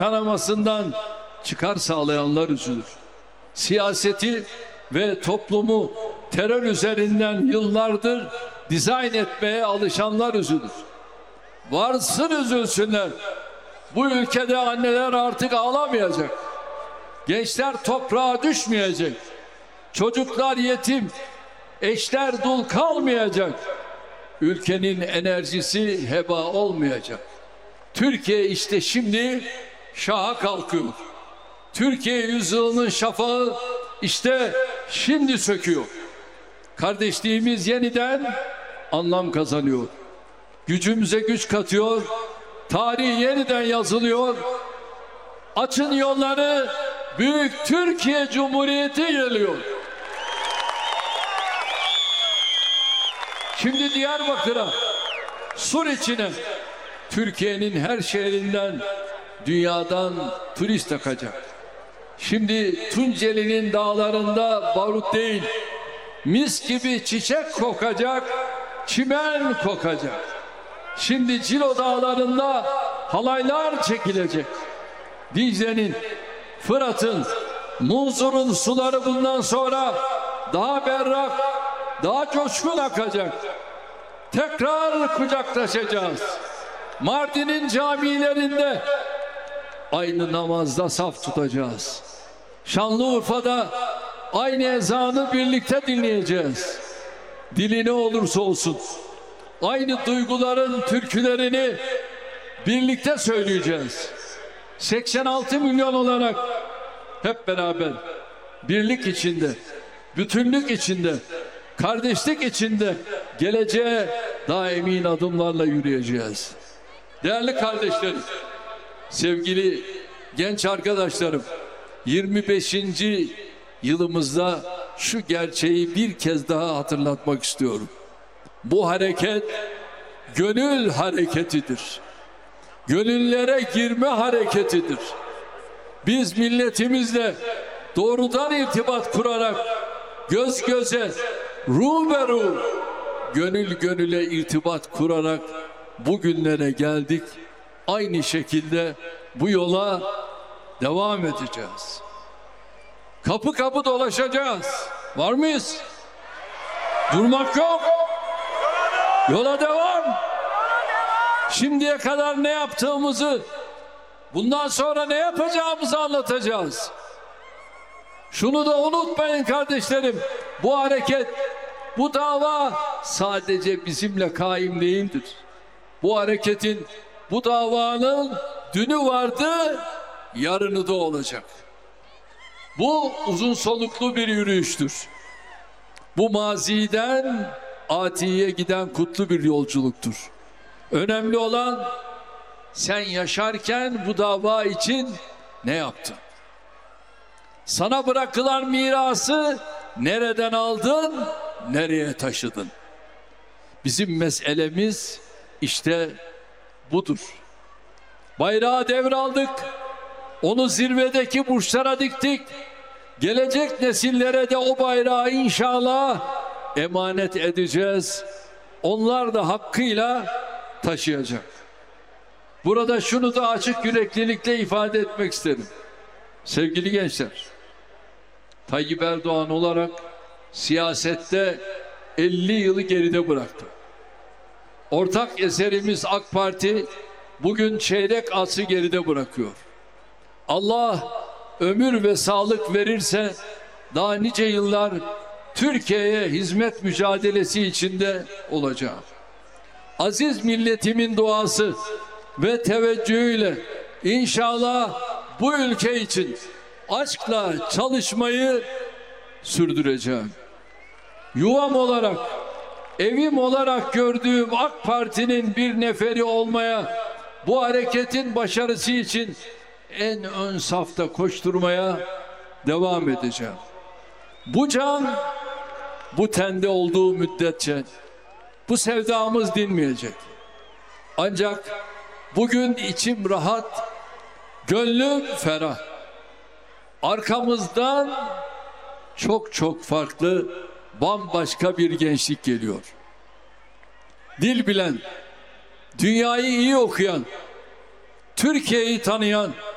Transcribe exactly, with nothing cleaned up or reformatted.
kanamasından çıkar sağlayanlar üzülür. Siyaseti ve toplumu terör üzerinden yıllardır dizayn etmeye alışanlar üzülür. Varsın üzülsünler. Bu ülkede anneler artık ağlamayacak. Gençler toprağa düşmeyecek. Çocuklar yetim, eşler dul kalmayacak. Ülkenin enerjisi heba olmayacak. Türkiye işte şimdi şaha kalkıyor. Türkiye yüzyılının şafağı işte şimdi söküyor. Kardeşliğimiz yeniden anlam kazanıyor. Gücümüze güç katıyor. Tarih yeniden yazılıyor. Açın yolları, Büyük Türkiye Cumhuriyeti geliyor. Şimdi Diyarbakır'a, Suriçin'e, Türkiye'nin her şehrinden, dünyadan turist akacak. Şimdi Tunceli'nin dağlarında barut değil, mis gibi çiçek kokacak, çimen kokacak. Şimdi Cilo dağlarında halaylar çekilecek. Dicle'nin, Fırat'ın, Munzur'un suları bundan sonra daha berrak, daha coşkun akacak. Tekrar kucaklaşacağız. Mardin'in camilerinde aynı namazda saf tutacağız. Şanlıurfa'da aynı ezanı birlikte dinleyeceğiz. Dili ne olursa olsun aynı duyguların türkülerini birlikte söyleyeceğiz. seksen altı milyon olarak hep beraber birlik içinde, bütünlük içinde, kardeşlik içinde geleceğe daha emin adımlarla yürüyeceğiz. Değerli kardeşlerim, sevgili genç arkadaşlarım, yirmi beşinci yılımızda şu gerçeği bir kez daha hatırlatmak istiyorum. Bu hareket gönül hareketidir. Gönüllere girme hareketidir. Biz milletimizle doğrudan irtibat kurarak göz göze, ruh be ruh, gönül gönüle irtibat kurarak bugünlere geldik. Aynı şekilde bu yola devam edeceğiz. Kapı kapı dolaşacağız. Var mıyız? Durmak yok. Yola devam. Şimdiye kadar ne yaptığımızı, bundan sonra ne yapacağımızı anlatacağız. Şunu da unutmayın kardeşlerim. Bu hareket, bu dava sadece bizimle kaim değildir. Bu hareketin, bu davanın dünü vardı, yarını da olacak. Bu uzun soluklu bir yürüyüştür. Bu maziden atiye giden kutlu bir yolculuktur. Önemli olan sen yaşarken bu dava için ne yaptın? Sana bırakılan mirası nereden aldın, nereye taşıdın? Bizim meselemiz işte budur. Bayrağı devraldık, onu zirvedeki burçlara diktik. Gelecek nesillere de o bayrağı inşallah emanet edeceğiz. Onlar da hakkıyla taşıyacak. Burada şunu da açık yüreklilikle ifade etmek isterim. Sevgili gençler, Tayyip Erdoğan olarak siyasette elli yılı geride bıraktı. Ortak eserimiz AK Parti bugün çeyrek asrı geride bırakıyor. Allah ömür ve sağlık verirse daha nice yıllar Türkiye'ye hizmet mücadelesi içinde olacağım. Aziz milletimin duası ve teveccühüyle inşallah bu ülke için aşkla çalışmayı sürdüreceğim. Yuvam olarak, evim olarak gördüğüm AK Parti'nin bir neferi olmaya, bu hareketin başarısı için en ön safta koşturmaya devam edeceğim. Bu can, bu tende olduğu müddetçe bu sevdamız dinmeyecek. Ancak bugün içim rahat, gönlüm ferah. Arkamızdan çok çok farklı, bambaşka bir gençlik geliyor. Dil bilen, dünyayı iyi okuyan, Türkiye'yi tanıyan,